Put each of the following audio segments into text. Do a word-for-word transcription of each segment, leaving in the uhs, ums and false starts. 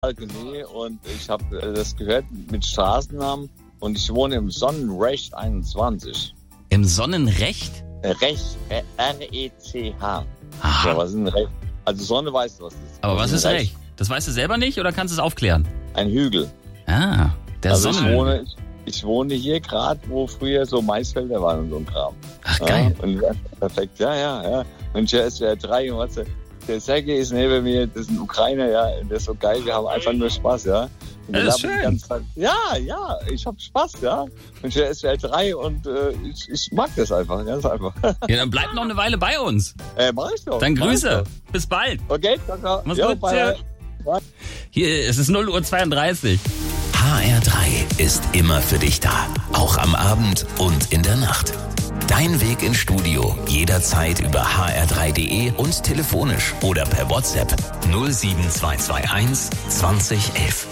Balkone und ich habe äh, das gehört mit Straßennamen und ich wohne im Sonnenrecht einundzwanzig. Im Sonnenrecht? Äh, Recht, R E C H. Aha. Ja, was ist ein Recht? Also Sonne weißt du, was das ist. Aber was ist Recht? Das weißt du selber nicht oder kannst du es aufklären? Ein Hügel. Ah, der also Sonnen. Ich wohne, ich, ich wohne hier gerade, wo früher so Maisfelder waren und so ein Kram. Ach, geil. Ja, und, ja, perfekt, ja, ja, ja. Und hier ist ja drei und was, der Sergej ist neben mir, das ist ein Ukrainer, ja, der ist so geil, wir haben einfach nur Spaß, ja. Und Das ist schön. schön. Ganz, ja, ja, ich hab Spaß, ja. Und hier ist ja drei und äh, ich, ich mag das einfach, ganz einfach. Ja, dann bleib noch eine Weile bei uns. äh, mach ich doch. Dann mach ich Grüße. doch. Bis bald. Okay, danke. Mach's Ja, gut. bye, bye. Hier, es ist null Uhr zweiunddreißig. H R drei ist immer für dich da, auch am Abend und in der Nacht. Dein Weg ins Studio jederzeit über h r drei punkt d e und telefonisch oder per WhatsApp null sieben zwei zwei eins zwanzig elf.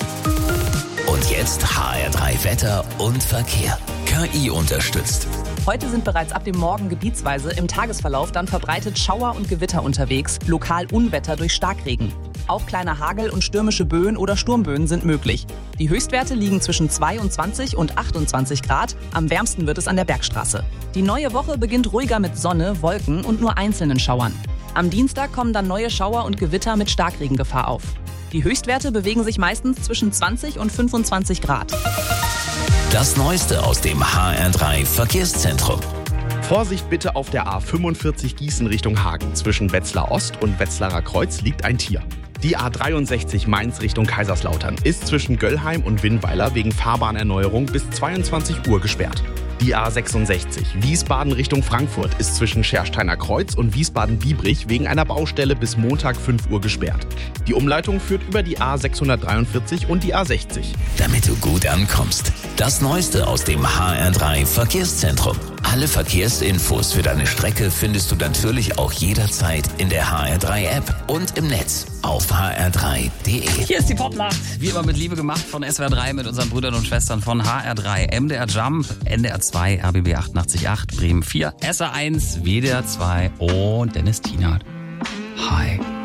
Und jetzt H R drei Wetter und Verkehr. K I unterstützt. Heute sind bereits ab dem Morgen gebietsweise im Tagesverlauf dann verbreitet Schauer und Gewitter unterwegs, lokal Unwetter durch Starkregen. Auch kleine Hagel- und stürmische Böen oder Sturmböen sind möglich. Die Höchstwerte liegen zwischen zweiundzwanzig und achtundzwanzig Grad. Am wärmsten wird es an der Bergstraße. Die neue Woche beginnt ruhiger mit Sonne, Wolken und nur einzelnen Schauern. Am Dienstag kommen dann neue Schauer und Gewitter mit Starkregengefahr auf. Die Höchstwerte bewegen sich meistens zwischen zwanzig und fünfundzwanzig Grad. Das Neueste aus dem H R drei Verkehrszentrum. Vorsicht bitte auf der A fünfundvierzig Gießen Richtung Hagen. Zwischen Wetzlar Ost und Wetzlarer Kreuz liegt ein Tier. Die A dreiundsechzig Mainz Richtung Kaiserslautern ist zwischen Göllheim und Winnweiler wegen Fahrbahnerneuerung bis zweiundzwanzig Uhr gesperrt. Die A sechsundsechzig Wiesbaden Richtung Frankfurt ist zwischen Schersteiner Kreuz und Wiesbaden-Biebrich wegen einer Baustelle bis Montag fünf Uhr gesperrt. Die Umleitung führt über die A sechshundertdreiundvierzig und die A sechzig. Damit du gut ankommst. Das Neueste aus dem H R drei Verkehrszentrum. Alle Verkehrsinfos für deine Strecke findest du natürlich auch jederzeit in der H R drei App und im Netz auf h r drei punkt d e. Hier ist die Popnacht. Wie immer mit Liebe gemacht von S W R drei mit unseren Brüdern und Schwestern von H R drei. M D R Jump, N D R zwei, R B B achtundachtzig Komma acht, Bremen vier, S R eins, W D R zwei und Dennis Tienert. Hi.